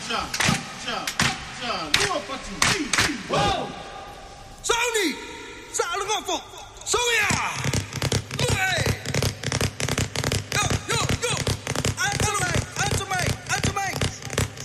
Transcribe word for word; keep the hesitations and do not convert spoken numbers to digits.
Ja, ja, ja, nur partout. Wow! Saudi! Saudi Rafo! Soya!